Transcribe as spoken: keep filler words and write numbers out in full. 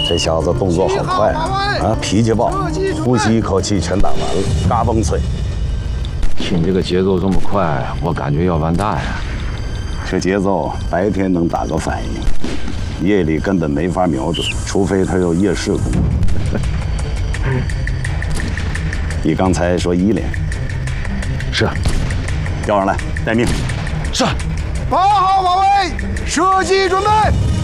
这小子动作好快啊！啊，脾气暴，呼吸一口气全打完了，嘎嘣脆。 听这个节奏这么快，我感觉要完蛋呀！ 这节奏白天能打个反应，夜里根本没法瞄准，除非他有夜视功。你刚才说一连？ 是。 调上来，待命。 是。 八号保卫，射击准备。